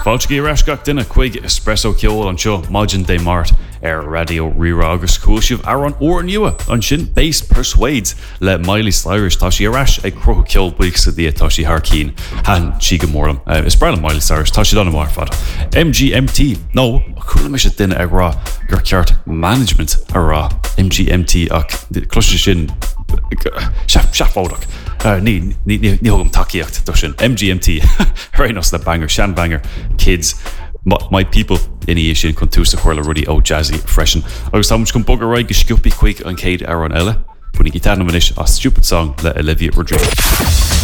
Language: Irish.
Fáiltí reis gach duine chuig espresso ceol an seo Maidin de Mart radio Rira agus cúisiomh ar an uair nua an sin Bass Persuades le Miley Cyrus tá sí reis ag crochu ceol buic sa dí tá sí thar cín han si go mórlam is breil Miley Cyrus tá sí donna mar fada MGMT nó chuúla me sé duine ag rá gur ceart management ar rá MGMT ach cloiste sin seafódach ní thugam takeíocht do sin MGMT Rainos le banger Shan Banger Kids My People iní sin chun túsa chuirla rudí ó jazzy freshen agus tá chun bog roiig go sciúpi chuig an céad ar an eile bunig gitarna manis a Stupid Song le Olivia Rodrigo